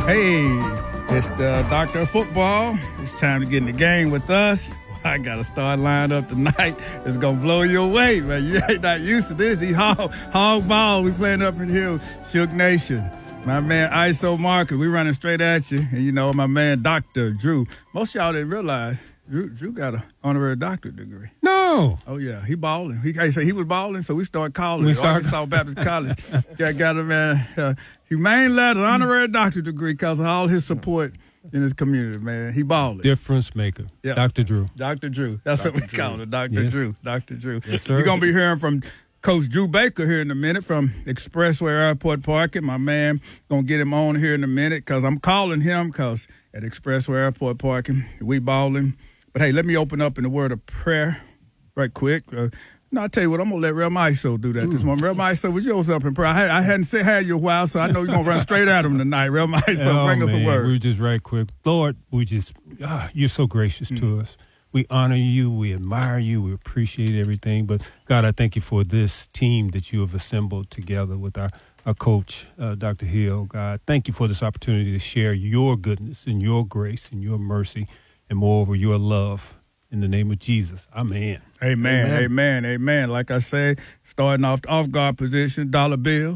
Hey, it's the Doctor of Football. It's time to get in the game with us. I got a star lined up tonight. It's going to blow you away, man. You ain't not used to this. He hog ball. We playing up in here. Shook Nation. My man, ISO Marcus. We running straight at you. And, you know, my man, Dr. Drew. Most of y'all didn't realize Drew got an honorary doctorate degree. No. Oh, yeah. He balling. He was balling, so we started calling it Arkansas Baptist College. got a man, humane letter, honorary doctorate degree because of all his support in his community, man. He balling. Difference maker. Yep. Dr. Drew. Dr. Drew. That's what we call it, Dr. Yes. Drew. Dr. Drew. Yes, sir. You're going to be hearing from Coach Drew Baker here in a minute from Expressway Airport Parking. My man, going to get him on here in a minute because I'm calling him because at Expressway Airport Parking, we balling. But, hey, let me open up in a word of prayer right quick. I'll tell you what, I'm going to let Real Iso do that this morning. Real Iso, would you open up in prayer? I hadn't had you a while, so I know you're going to run straight at him tonight. Real Iso, bring us a word. We just right quick. Lord, you're so gracious to us. We honor you. We admire you. We appreciate everything. But, God, I thank you for this team that you have assembled together with our coach, Dr. Hill. God, thank you for this opportunity to share your goodness and your grace and your mercy and, moreover, your love. In the name of Jesus, amen. Amen. Like I say, starting off guard position, dollar bill.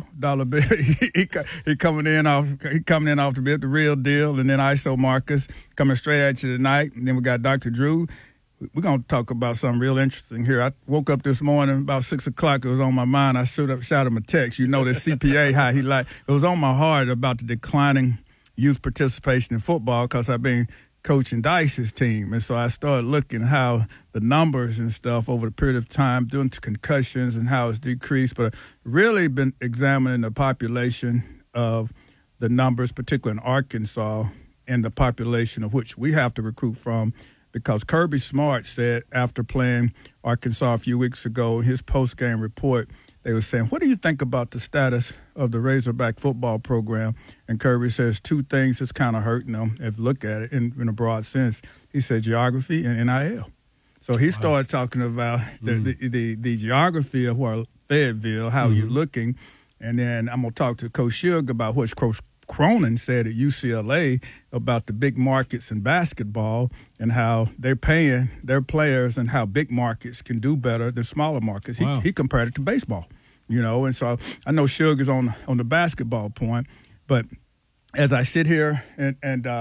he coming in off the bit, the real deal, and then ISO Marcus coming straight at you tonight. And then we got Dr. Drew. We're gonna talk about something real interesting here. I woke up this morning about 6 o'clock. It was on my mind. I shot him a text. You know the CPA how he like. It was on my heart about the declining youth participation in football because I've been coaching Dice's team. And so I started looking how the numbers and stuff over the period of time due to concussions and how it's decreased, but really been examining the population of the numbers, particularly in Arkansas, and the population of which we have to recruit from, because Kirby Smart said after playing Arkansas a few weeks ago, his post-game report, they were saying, what do you think about the status of the Razorback football program? And Kirby says two things that's kind of hurting them, if you look at it in a broad sense. He said geography and NIL. So he started talking about the geography of where Fayetteville, how you're looking. And then I'm going to talk to Coach Shug about what Coach Cronin said at UCLA about the big markets in basketball and how they're paying their players and how big markets can do better than smaller markets. Wow. He compared it to baseball. You know, and so I know Shug is on the basketball point, but as I sit here and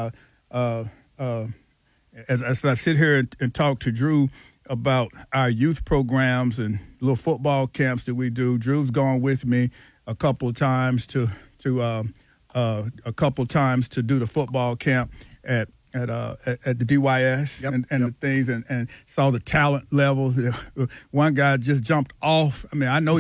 as I sit here and talk to Drew about our youth programs and little football camps that we do, Drew's gone with me a couple of times to do the football camp at the DYS and the things and saw the talent level. One guy just jumped off. I mean, I know